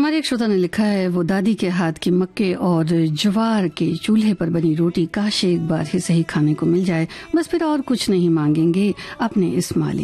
हमारे एक श्रोता ने लिखा है, वो दादी के हाथ की मक्के और ज्वार के चूल्हे पर बनी रोटी काश एक बार ही सही खाने को मिल जाए, बस फिर और कुछ नहीं मांगेंगे अपने इस मालिक